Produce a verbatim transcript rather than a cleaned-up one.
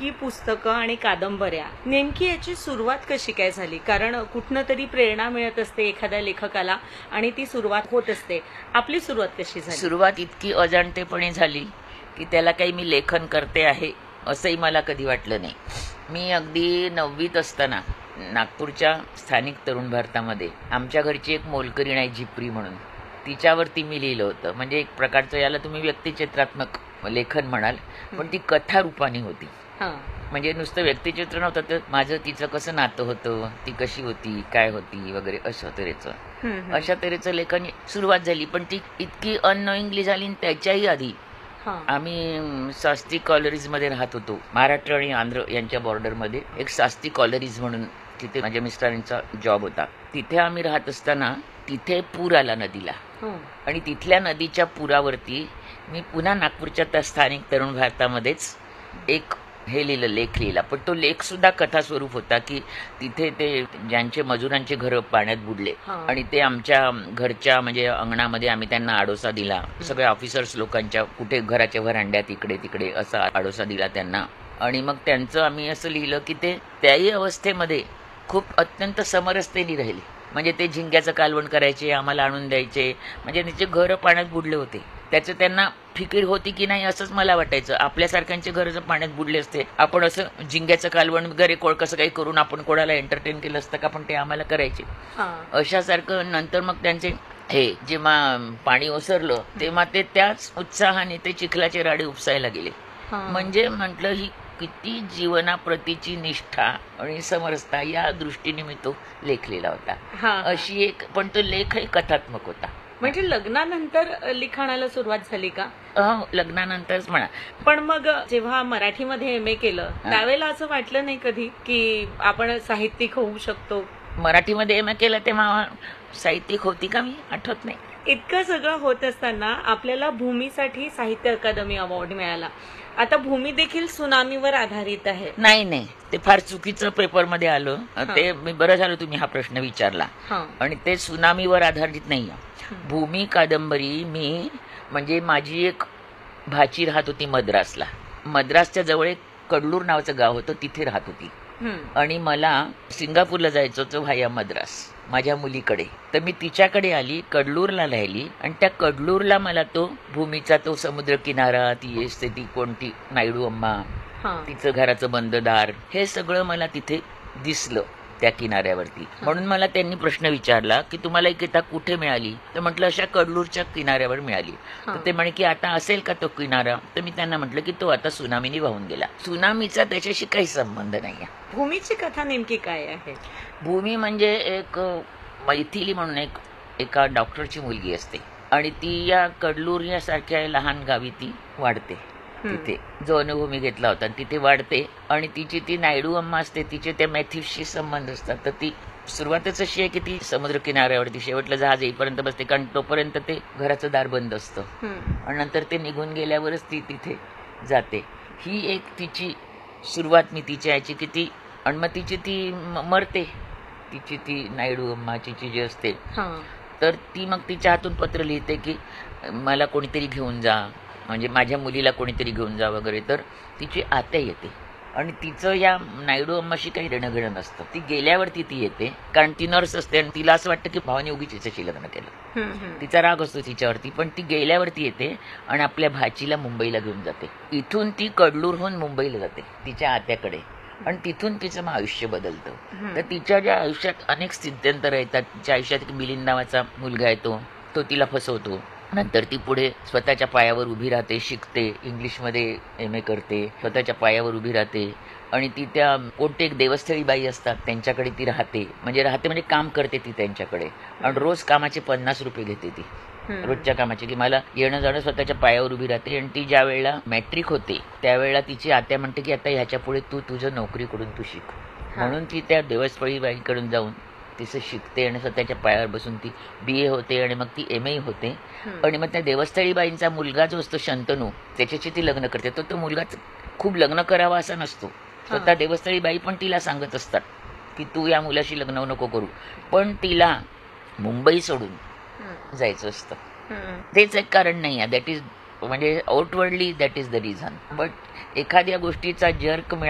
इतकी पुस्तकं आणि कादंबऱ्या, नेमकी याची सुरुवात कशी काय झाली? कारण कुठनं तरी प्रेरणा मिळत असते एखाद्या लेखकाला आणि ती सुरुवात होत असते. आपली सुरुवात कशी झाली? सुरुवात इतकी अजाणतेपणे झाली की त्याला काही मी लेखन करते आहे असंही मला कधी वाटलं नाही. मी अगदी नववीत असताना नागपूरच्या स्थानिक तरुण भारतामध्ये आमच्या घरची एक मोलकरीण आहे जिप्री म्हणून, तिच्यावरती मी लिहिलं होतं. म्हणजे एक प्रकारचं याला तुम्ही व्यक्तिचित्रात्मक लेखन म्हणाल, पण ती कथा रूपाने होती. म्हणजे नुसतं व्यक्तिचित्र नव्हतं, तर माझं तिचं कसं नातं होतं, ती कशी होती, काय होती वगैरे अशा तऱ्हेचं अशा तऱ्हेचं लेखन सुरुवात झाली. पण ती इतकी अननोईंगली झाली. त्याच्याही आधी आम्ही शास्त्री कॉलरीजमध्ये राहत होतो. महाराष्ट्र आणि आंध्र यांच्या बॉर्डरमध्ये एक शास्त्री कॉलरीज म्हणून तिथे माझ्या मिस्टरांचा जॉब होता. तिथे आम्ही राहत असताना तिथे पूर आला नदीला, आणि तिथल्या नदीच्या पुरावरती मी पुन्हा नागपूरच्या त्या स्थानिक तरुण भारतामध्येच एक हे लिहिलं, लेख लिहिला. पण तो लेख सुद्धा कथा स्वरूप होता की तिथे ते ज्यांचे मजुरांचे घर पाण्यात बुडले आणि ते आमच्या घरच्या म्हणजे अंगणामध्ये आम्ही त्यांना आडोसा दिला. सगळ्या ऑफिसर्स लोकांच्या कुठे घराच्या व्हरांड्यात इकडे तिकडे असा आडोसा दिला त्यांना. आणि मग त्यांचं आम्ही असं लिहिलं की ते त्याही अवस्थेमध्ये खूप अत्यंत समरसतेने राहिले. म्हणजे ते झिंग्याचं कालवण करायचे, आम्हाला आणून द्यायचे. म्हणजे त्यांचे घरं पाण्यात बुडले होते. त्याचं त्यांना फिकीर होती की नाही असंच मला वाटायचं. आपल्यासारख्यांचे घर जर पाण्यात बुडले असते, आपण असं झिंग्याचं कालवण वगैरे कोण कसं काही करून आपण कोणाला एंटरटेन केलं असतं का, पण ते आम्हाला करायचे. अशासारखं नंतर मग त्यांचे हे जेव्हा पाणी ओसरलं तेव्हा ते त्याच उत्साहाने ते चिखलाचे राडे उपसायला गेले. म्हणजे म्हटलं ही किती जीवनाप्रतीची निष्ठा आणि समरसता या दृष्टीने मी तो लेख लिहिला होता. अशी एक, पण तो लेख ही कथात्मक होता. म्हणजे लग्नानंतर लिखाणाला सुरुवात झाली का? लग्नानंतरच म्हणा. पण मग जेव्हा मराठीमध्ये एम ए केलं त्यावेळेला असं वाटलं नाही कधी की आपण साहित्यिक होऊ शकतो? मराठीमध्ये एम ए केलं तेव्हा साहित्यिक होती का मी? आठवत नाही. इतकं सगळं होत असताना आपल्याला भूमीसाठी साहित्य अकादमी अवॉर्ड मिळाला. आता भूमी देखील सुनामीवर आधारित आहे. नाही नाही, ते फार चुकीचं पेपरमध्ये आलं. ते मी बरं झालं तुम्ही हा प्रश्न विचारला. आणि ते सुनामीवर आधारित नाही. भूमी कादंबरी मी म्हणजे माझी एक भाची राहत होती मद्रासला. मद्रासच्या जवळ एक कडलूर नावाचं गाव होतं, तिथे राहत होती. आणि मला सिंगापूरला जायचं होतं व्हाया मद्रास माझ्या मुलीकडे. तर मी तिच्याकडे आली, कडलूरला राहिली. आणि त्या कडलूरला मला तो भूमीचा तो समुद्र किनारा, ती असते ती कोणती नायडू अम्मा, तिचं घराचं बंद दार, हे सगळं मला तिथे दिसलं त्या किनाऱ्यावरती. म्हणून मला त्यांनी प्रश्न विचारला की तुम्हाला ही किताब कुठे मिळाली? तर म्हटलं अशा कडलूरच्या किनाऱ्यावर मिळाली. तर ते म्हणे की आता असेल का तो किनारा? तर मी त्यांना म्हटलं की तो आता सुनामीने वाहून गेला. सुनामीचा त्याच्याशी काही संबंध नाही. भूमीची कथा नेमकी काय आहे? भूमी म्हणजे एक मैथिली म्हणून एक एका डॉक्टरची मुलगी असते आणि ती या कडलूर या सारख्या लहान गावी ती वाढते. तिथे जो अनुभव मी घेतला होता तिथे वाढते. आणि तिची ती नायडू अम्मा असते, तिचे त्या मॅथ्यूसशी संबंध असतात. तर ती सुरुवातच अशी आहे की ती समुद्र किनाऱ्यावरती शेवटलं जहाज येईपर्यंत बसते, कारण तोपर्यंत ते घराचं दार बंद असतं. आणि नंतर ते निघून गेल्यावरच ती तिथे जाते. ही एक तिची सुरुवात मी तिची यायची की ती, आणि मग तिची ती मरते, तिची ती नायडू अम्माची जी असते. तर ती मग तिच्या हातून पत्र लिहिते की मला कोणीतरी घेऊन जा, म्हणजे माझ्या मुलीला कोणीतरी घेऊन जा वगैरे. तर तिची आत्या येते आणि तिचं या नायडू अम्माशी काही देणं नसतं. ती गेल्यावरती ती येते, कारण ती नर्स असते आणि तिला असं वाटतं की भावाने उगीच तिच्याशी लग्न केलं. तिचा राग असतो तिच्यावरती. पण ती गेल्यावरती येते आणि आपल्या भाचीला मुंबईला घेऊन जाते. इथून ती कडलूरहून मुंबईला जाते तिच्या आत्याकडे, आणि तिथून तिचं मग आयुष्य बदलतं. तर तिच्या ज्या आयुष्यात अनेक स्थित्यंतर येतात. तिच्या आयुष्यात एक मिलिंद नावाचा मुलगा येतो, तो तिला फसवतो. नंतर ती पुढे स्वतःच्या पायावर उभी राहते, शिकते, इंग्लिशमध्ये एम ए करते, स्वतःच्या पायावर उभी राहते. आणि ती त्या कोणते एक देवस्थळी बाई असतात त्यांच्याकडे ती राहते. म्हणजे राहते म्हणजे काम करते ती त्यांच्याकडे. आणि रोज कामाचे पन्नास रुपये घेते ती, रोजच्या कामाचे, की मला येणं जाणं. स्वतःच्या पायावर उभी राहते. आणि ती ज्या वेळेला मॅट्रिक होते त्यावेळेला तिची आत्या म्हणते की आता ह्याच्या पुढे तू तुझं नोकरीकडून तू शिक. म्हणून ती त्या देवस्थळी बाईकडून जाऊन तिचं शिकते आणि स्वतःच्या पायावर बसून ती बी ए होते आणि मग ती एम ए होते. आणि मग त्या देवस्थळी बाईंचा मुलगा जो असतो शंतनू, त्याच्याशी ती लग्न करते. तो तो मुलगा खूप लग्न करावा असा नसतो. स्वतः देवस्थळी बाई पण तिला सांगत असतात की तू या मुलाशी लग्न नको करू. पण तिला मुंबई सोडून जायचं असतं. तेच एक कारण नाही आहे. दॅट इज म्हणजे outwardly that is the reason. But एखाद्या गोष्टीचा जर्क